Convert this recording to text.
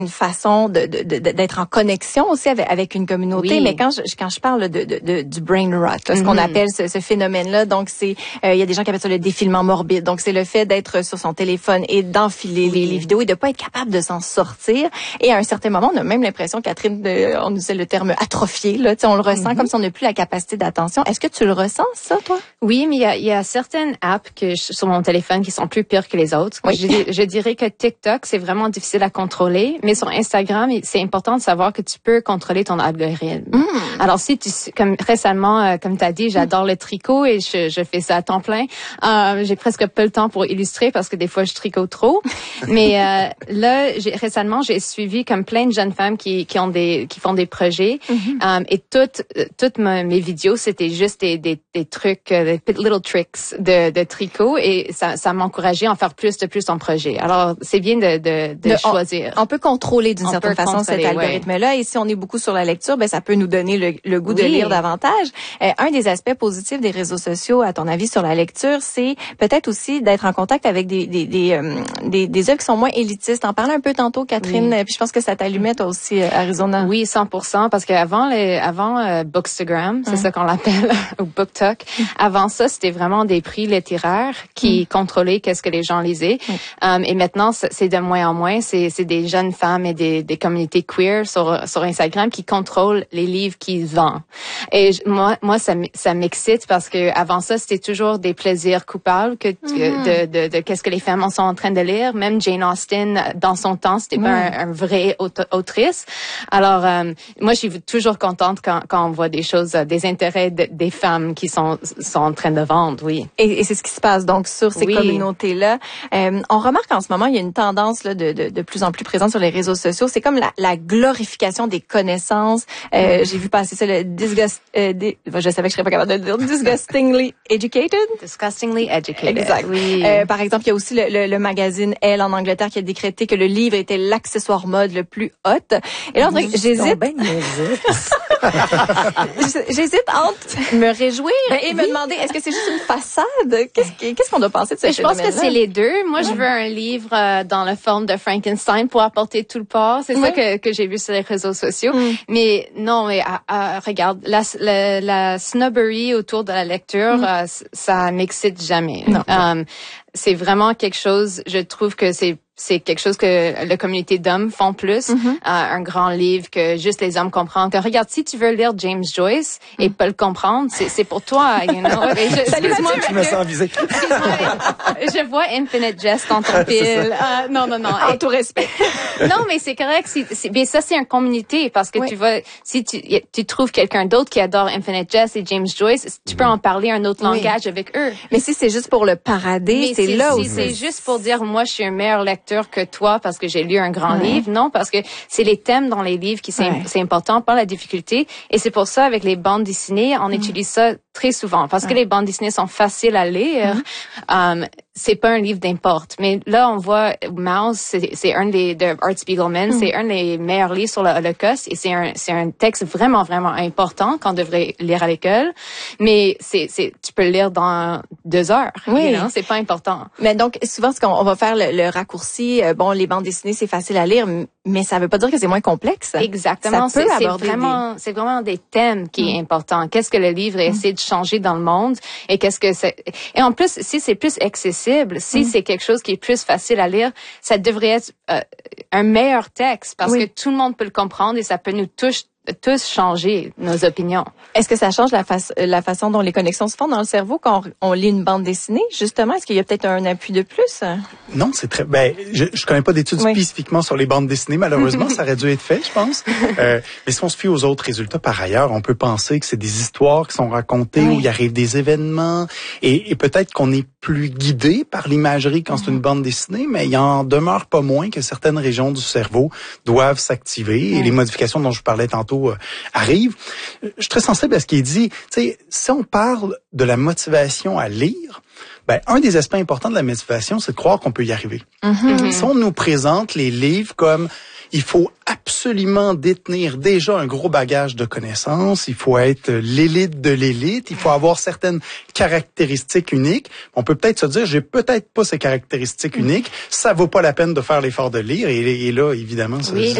une façon d'être en connexion aussi avec une communauté. Oui. Mais quand je parle du brain rot, ce qu'on appelle ce phénomène-là, donc c'est il y a des gens qui appellent ça le défilement morbide. Donc c'est le fait d'être sur son téléphone et d'enfiler les vidéos et de pas être capable de s'en sortir. Et à un certain moment, on a même l'impression, Catherine, on usait le terme atrophié. Là, on le ressent comme si on n'a plus la capacité d'attention. Est-ce que tu le ressens ça, toi? Oui, mais il y a certaines apps sur mon téléphone qui sont plus pires que les autres. Oui. Je dirais que TikTok, c'est vraiment difficile à contrôler, mais sur Instagram, c'est important de savoir que tu peux contrôler ton algorithme. Alors si comme récemment, comme tu as dit, j'adore le tricot et je fais ça à temps plein. J'ai presque pas le temps pour illustrer parce que des fois je tricote trop. Mais là, récemment, j'ai suivi comme plein de jeunes femmes qui font des projets et toutes mes vidéos, c'était juste des trucs, des little tricks de tricot et ça m'encourageait à en faire plus en projet. Alors c'est bien de choisir. On peut contrôler d'une certaine façon cet algorithme-là. Et si on est beaucoup sur la lecture, ben ça peut nous donner le goût de lire davantage. Un des aspects positifs des réseaux sociaux, à ton avis, sur la lecture, c'est peut-être aussi d'être en contact avec des œuvres qui sont moins élitistes. En parlais un peu tantôt, Catherine. Puis je pense que ça t'allumait toi aussi, Arizona. Oui, 100%. Parce qu'avant Bookstagram, c'est ça qu'on l'appelle, ou BookTok. Avant ça, c'était vraiment des prix littéraires qui contrôlaient qu'est-ce que les gens lisaient. Et maintenant, c'est de moins en moins. C'est des jeunes femmes et des communautés queer sur Instagram qui contrôlent les livres qu'ils vendent. Et moi ça m'excite parce que avant ça, c'était toujours des plaisirs coupables de qu'est-ce que les femmes sont en train de lire. Même Jane Austen, dans son temps, c'était pas un vrai autrice. Alors, moi, je suis toujours contente quand on voit des choses, des intérêts des femmes qui sont en train de vendre, oui. Et c'est ce qui se passe donc sur ces communautés-là. On remarque en ce moment, il y a une tendance là de plus en plus présente sur les réseaux sociaux. C'est comme la glorification des connaissances. J'ai vu passer ça, le je savais que je serais pas capable de le dire, disgustingly educated. Disgustingly educated. Exact. Oui. Par exemple, il y a aussi le magazine Elle en Angleterre qui a décrété que le livre était l'accessoire mode le plus hot. Et là, on dirait que j'hésite. J'hésite entre me réjouir et me demander, est-ce que c'est juste une façade? Qu'est-ce qu'on doit penser de ce phénomène-là? Je pense que c'est les deux. Moi, je veux un livre dans la forme de Frankenstein pour apporter tout le port. C'est ça que j'ai vu sur les réseaux sociaux. Mais non, mais regarde, la snobbery autour de la lecture, ça m'excite jamais. C'est vraiment quelque chose, je trouve que c'est quelque chose que la communauté d'hommes font plus. Un grand livre que juste les hommes comprennent. Que regarde, si tu veux lire James Joyce et pas le comprendre, c'est pour toi, you know. Excuse-moi, je me sens visée. Je vois Infinite Jest dans ton fil. Non. En tout respect. Non, mais c'est correct. Mais ça, c'est une communauté parce que tu vas, si tu trouves quelqu'un d'autre qui adore Infinite Jest et James Joyce, tu peux en parler un autre langage avec eux. Mais si c'est juste pour le parader, c'est là aussi. C'est juste pour dire, moi, je suis un meilleur lecteur que toi parce que j'ai lu un grand livre. Non, parce que c'est les thèmes dans les livres qui c'est important, pas la difficulté. Et c'est pour ça, avec les bandes dessinées, on utilise ça très souvent parce que les bandes dessinées sont faciles à lire. C'est pas un livre d'importe. Mais là, on voit Mouse, c'est un de Art Spiegelman, c'est un des meilleurs livres sur l'Holocauste et c'est un texte vraiment, vraiment important qu'on devrait lire à l'école. Mais tu peux le lire dans 2 heures. Oui. C'est pas important. Mais donc, souvent, on va faire le raccourci. Les bandes dessinées, c'est facile à lire, mais ça veut pas dire que c'est moins complexe. Exactement. C'est vraiment des thèmes qui est important. Qu'est-ce que le livre essaie de changer dans le monde et qu'est-ce que c'est. Et en plus, si c'est plus accessible, si c'est quelque chose qui est plus facile à lire, ça devrait être un meilleur texte parce que tout le monde peut le comprendre et ça peut nous tous changer nos opinions. Est-ce que ça change la façon dont les connexions se font dans le cerveau quand on lit une bande dessinée, justement? Est-ce qu'il y a peut-être un appui de plus? Non, c'est très... je connais pas d'études spécifiquement sur les bandes dessinées, malheureusement. Ça aurait dû être fait, je pense. Mais si on se fie aux autres résultats, par ailleurs, on peut penser que c'est des histoires qui sont racontées où il arrive des événements et peut-être qu'on est plus guidé par l'imagerie quand c'est une bande dessinée, mais il en demeure pas moins que certaines régions du cerveau doivent s'activer et les modifications dont je parlais tantôt arrivent. Je suis très sensible à ce qui est dit. Tu sais, si on parle de la motivation à lire, un des aspects importants de la motivation, c'est de croire qu'on peut y arriver. Si on nous présente les livres comme il faut absolument détenir déjà un gros bagage de connaissances, il faut être l'élite de l'élite, il faut avoir certaines caractéristiques uniques. On peut peut-être se dire, j'ai peut-être pas ces caractéristiques uniques, ça vaut pas la peine de faire l'effort de lire. Et là, évidemment, ça,